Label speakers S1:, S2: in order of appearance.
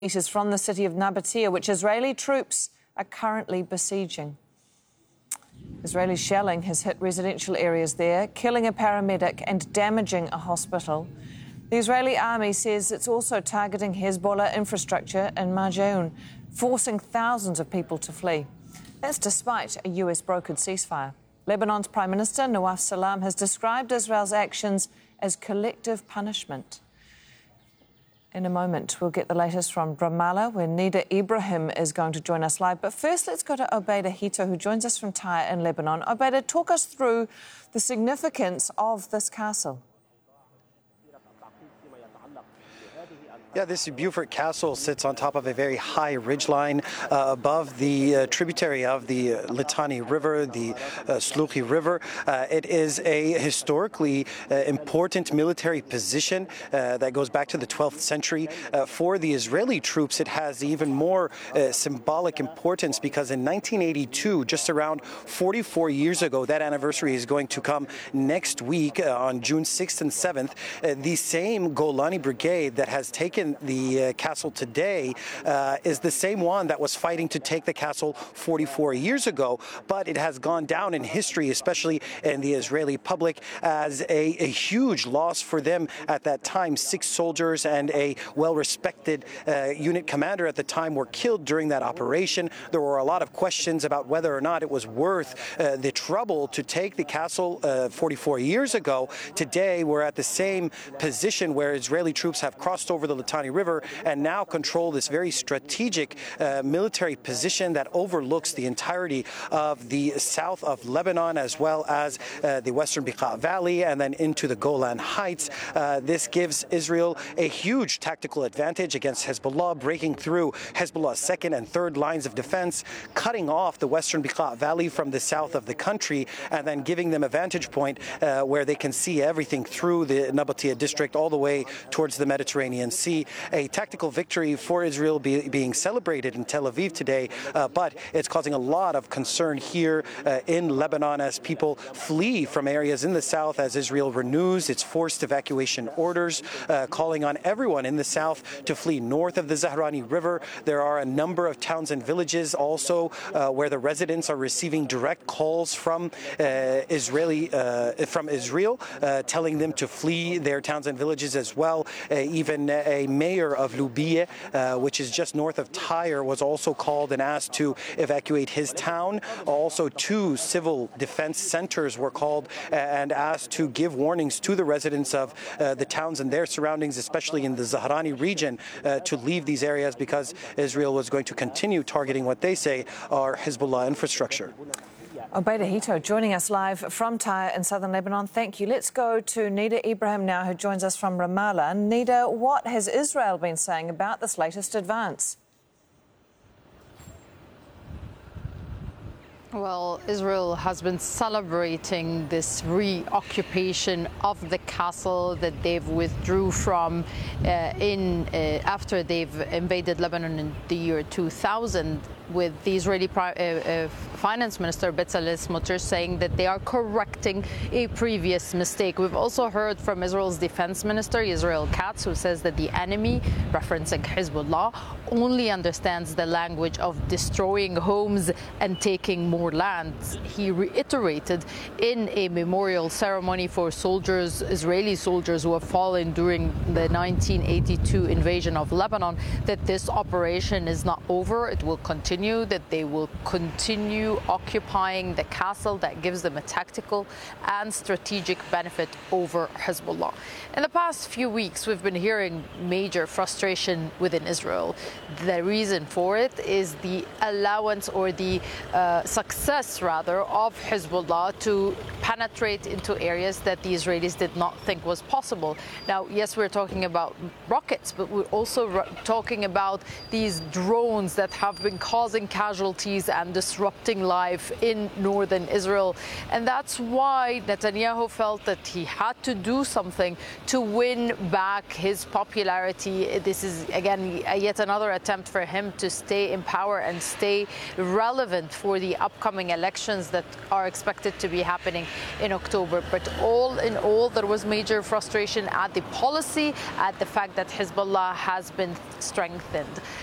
S1: meters from the city of Nabatea, which Israeli troops are currently besieging. Israeli shelling has hit residential areas there, killing a paramedic and damaging a hospital. The Israeli army says it's also targeting Hezbollah infrastructure in Marjaun, forcing thousands of people to flee. That's despite a US-brokered ceasefire. Lebanon's Prime Minister Nawaf Salam has described Israel's actions as collective punishment. In a moment, we'll get the latest from Ramallah, where Nida Ibrahim is going to join us live. But first, let's go to Obaida Hito, who joins us from Tyre in Lebanon. Obaida, talk us through the significance of this castle.
S2: Yeah, this Beaufort Castle sits on top of a very high ridgeline above the tributary of the Litani River, the Sluchi River. It is a historically important military position that goes back to the 12th century. For the Israeli troops, it has even more symbolic importance because in 1982, just around 44 years ago, that anniversary is going to come next week on June 6th and 7th. The same Golani Brigade that has taken the castle today is the same one that was fighting to take the castle 44 years ago, but it has gone down in history, especially in the Israeli public, as a huge loss for them at that time. 6 soldiers and a well-respected unit commander at the time were killed during that operation. There were a lot of questions about whether or not it was worth the trouble to take the castle 44 years ago. Today, we're at the same position where Israeli troops have crossed over the Litani River and now control this very strategic military position that overlooks the entirety of the south of Lebanon, as well as the western Bekaa Valley and then into the Golan Heights. This gives Israel a huge tactical advantage against Hezbollah, breaking through Hezbollah's second and third lines of defense, cutting off the western Bekaa Valley from the south of the country, and then giving them a vantage point where they can see everything through the Nabatea district all the way towards the Mediterranean Sea. A tactical victory for Israel being celebrated in Tel Aviv today, but it's causing a lot of concern here in Lebanon as people flee from areas in the south as Israel renews its forced evacuation orders, calling on everyone in the south to flee north of the Zahrani River. There are a number of towns and villages also where the residents are receiving direct calls from Israel, telling them to flee their towns and villages as well. Even a mayor of Lubiye, which is just north of Tyre, was also called and asked to evacuate his town. Also, 2 civil defense centers were called and asked to give warnings to the residents of the towns and their surroundings, especially in the Zahrani region, to leave these areas because Israel was going to continue targeting what they say are Hezbollah infrastructure.
S1: Obaida Hito joining us live from Tyre in southern Lebanon. Thank you. Let's go to Nida Ibrahim now, who joins us from Ramallah. Nida, what has Israel been saying about this latest advance?
S3: Well, Israel has been celebrating this reoccupation of the castle that they've withdrew from after they've invaded Lebanon in the year 2000, with the Israeli Finance Minister Bezalel Smotrich saying that they are correcting a previous mistake. We've also heard from Israel's Defense Minister, Israel Katz, who says that the enemy, referencing Hezbollah, only understands the language of destroying homes and taking more land. He reiterated in a memorial ceremony for soldiers, Israeli soldiers who have fallen during the 1982 invasion of Lebanon, that this operation is not over. It will continue, that they will continue occupying the castle that gives them a tactical and strategic benefit over Hezbollah. In the past few weeks, we've been hearing major frustration within Israel. The reason for it is the allowance or the success, rather, of Hezbollah to penetrate into areas that the Israelis did not think was possible. Now, yes, we're talking about rockets, but we're also talking about these drones that have been causing casualties and disrupting life in northern Israel. And that's why Netanyahu felt that he had to do something to win back his popularity. This is, again, yet another attempt for him to stay in power and stay relevant for the upcoming elections that are expected to be happening in October. But all in all, there was major frustration at the policy, at the fact that Hezbollah has been strengthened.